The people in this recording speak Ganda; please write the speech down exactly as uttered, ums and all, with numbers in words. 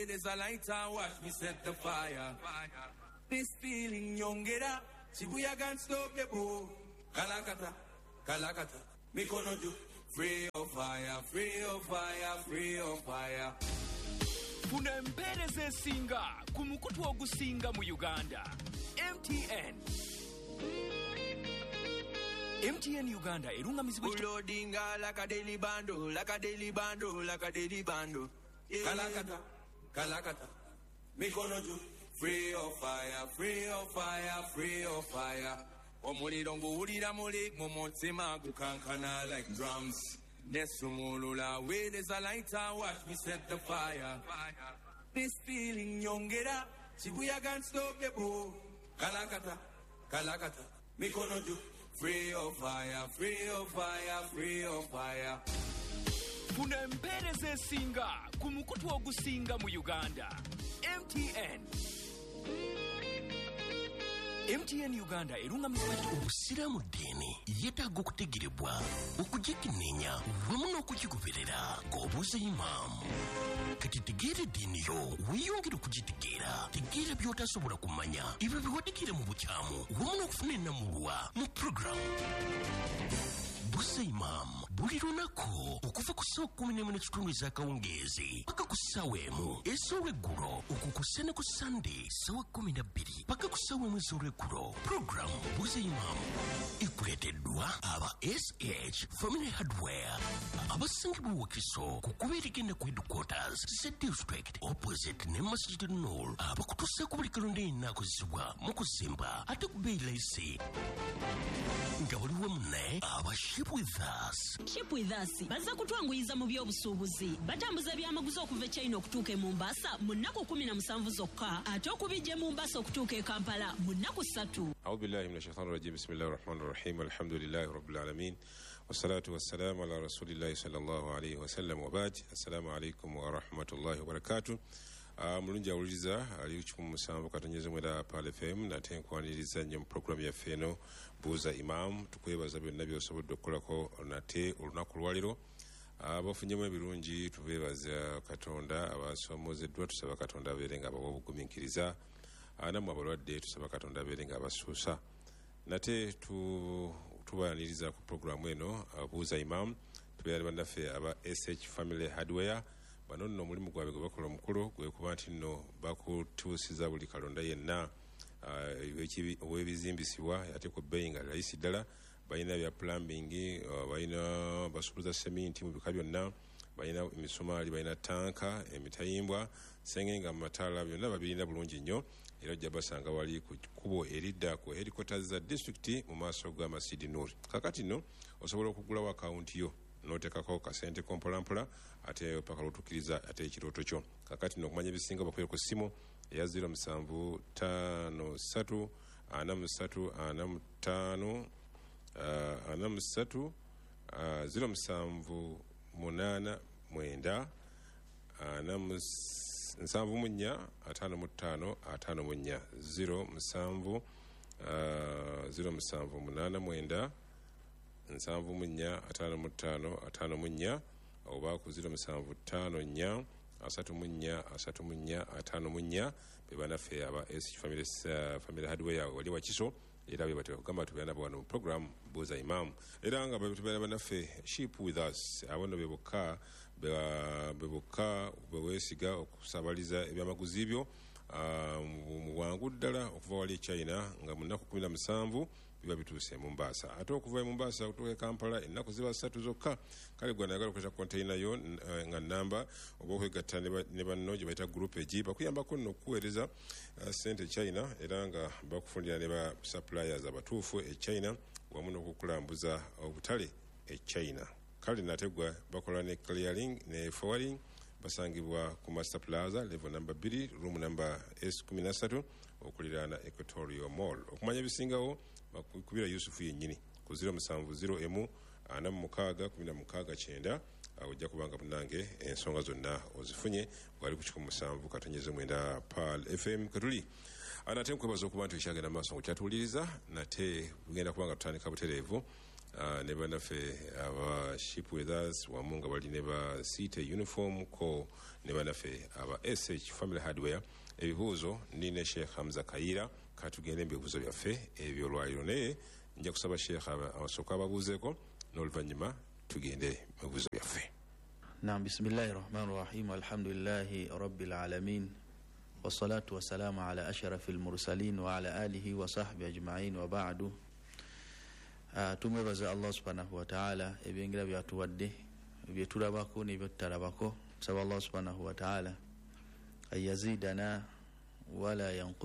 there's a lighter, watch me set the fire. This feeling, young, get up. Shibuya can't stop the boat. Kalakata, Kalakata. Me konoju. Free of fire, free of fire, free of fire. Kuna empereze singa kumukutu ogusinga mu Uganda. M T N. M T N Uganda erunga mizigo Ulodinga like a daily bando, like a daily bando, like a daily bando. Yeah. Kalakata, Kalakata. Me konoju. Free of fire, free of fire, free of fire. Omuliro nguwulira muli mumutima gukankana like drums. Nesumulula way there's a lighter, watch me set the fire. This feeling, young, get up. Shibuya can't stop the boat. Kalakata, Kalakata. Mikonoju. Free of fire, free of fire, free of fire. Kuna empereze singa kumukutu ogusinga mu Uganda. M T N. M T N Uganda erunga mizigo obusiramu dini yetaaga okutegerebwa okugikinenya wamu n'okukikuberera ng'obuuza imaamu. Kati tegeera eddiini yo weeyongere okugitegeera. Tegeera by'otasobola kumanya ebyo biwadikira mu bukyamu wamu n'okufuna ennamulwa mu puroguramu Buuza Imam buli lunaku okuva ku ssaawa kkumi n'emu n'ekitundu ez'akawungeezi paka ku ssaawa emu ez'olweggulo okukussa ne ku Sunday ssaawa kkumi na bbiri paka ku ssaawa emu ez'olweggulo. Puroguramu Buuza Imam ekuleeteddwa aba S H Family Hardware abasangibwa Wakiso ku kubeerigenda ku headquarters z district opposite ne Masjid Nur abakutuusaako buli kalonda yenna akozesebwa mu kuzimba ate ku bbeeyi layisi nga waliwo munne aba Ship with Us. Ship with Us baza kutwanguyiza mu by'obusuubuzi batambuza byamaguzi okuva e China okutuuka e Mombasa mu nnaku kumi na musanvu zokka ate okubijja e Mombasa okutuuka e Kampala mu nnaku ssatu. A'udhu billahi minash shaitani rajim. Bismillahir rahmanir rahim. Alhamdulillahi rabbil alamin. Wassalatu wassalamu ala rasulillahi sallallahu alayhi wa sallam wa ba'd. Assalamu alaykum wa rahmatullahi wa barakatuh. Uh, mulungi awuliriza ali kikumu musanvu katonyeze mwera Pal F M nate nkwaniriza nnyo mu program yaffe eno Buuza Imam. Tukwebaza byonna by'osobodde okukolako nate olunaku lwaliro. Abafunyemu uh, ebirungi tubeebaza Katonda, abasoomozeddwa tusaba Katonda abeere nga abawa obugumiikiriza, nammwe abalwadde tusaba Katonda abeere nga abasuusa. Nate tu, tubaaniriza ku programu eno uh, Buuza Imam tubeera bannaffe aba S H Family Hardware. Bano nno omulimu gwabwe gwe bakola omukulu gwe kuba nti nno bakutuusiza buli kalonda yenna ow'ebizimbisibwa ate ku bbeeyi nga layisi ddala. Balina bya plumbing, balina basuubuza seminti mu bika byonna, balina emisumaali, balina tanka, emitayimbwa, sengenge mu mataala, byonna babirina bulungi nnyo. Era ojja basanga wali ku kkubo eridda ku headquarters za district mu maaso ga Masjid Nur. Kakati nno osobola okugulawo akawunti yo notekako kasente kompolampola ate paka lutukiriza ate ekirooto kyo. Kakati nokumanya ebisinga bakwere ku ssimu eya zero musanvu ttaano ssatu ana mu ssatu ana mu ttaano ana mu ssatu zero musanvu munaana mwenda ana mu nsanvu mu nnya ataano mu ttaano ataano mu nnya zero musanvu zero musanvu munaana mwenda nsanvu mu nnya ataano mu ttaano ataano mu nnya oba ku zero musanvu ttaano nnya asatu mu nnya asatu mu nnya ataano mu nnya be banaffe aba S Family uh, Family Hardware wali Wakiso. Era bwe batyo kugamba tubeera nabo wano mu program Buuza Imam. Era nga bwe tubeera banaffe Ship with Us abono be bokka be bokka bwe weesiga okusabaliza ebyamaguzi byo mu wangu ddala okuva wali China nga mu nnaku kumi na musanvu biba bituuse mu Mombasa. Ate okuva mu Mombasa okutuuka e Kampala ennaku ziba ssatu zokka. Kale gwe nayagala okwesa container yo nga namba oba okwegatta ne banno gye bayita group egi bakuyambako nno okuweereza ssente China era nga bakufundira ne ba suppliers abatuufu e China wamu n'okukulambuza obutale e China. Kale nategwa bakola ne clearing ne forwarding. Basangibwa ku Master Plaza level number two room number S kumi na ssatu okuliraana Equatorial Mall. Okumanya bisingawo bakubira Yusufu yennyini ku zero musanvu zero emu ana mu mukaaga kumi na mukaaga kyenda ojja kubanga bunange ensonga zonna ozifunye bwali ku kikumi musanvu katonyeze mwenda Pal F M katuli. Anate nkwebaza okuba nti ekyagenda maaso ngu kyatuwuliriza nate bugenda kubanga tutandika butereevu uh, ne bannaffe aba ship with us wamu nga bali ne ba site uniform ko ne bannaffe aba S H family hardware. Ebibuuzo ndine Sheikh Hamza Kaira katugende ebibuuzo byaffe ebyolwaliro naye nja kusaba Sheikh abasooka ababuuzeeko n'oluvannyuma tugende mu bibuuzo byaffe. Naam, bismillahir rahmanir rahim, alhamdulillahi rabbil alamin, wassalatu wassalamu ala ashrafil mursalin wa ala alihi wa sahbihi ajma'in wa ba'du. Uh, tumwebaza Allah subhanahu wa ta'ala ebyengira byatuwadde byetulabako nebyotutalabako. Tusaba Allah subhanahu wa ta'ala ayazidana wala yanqus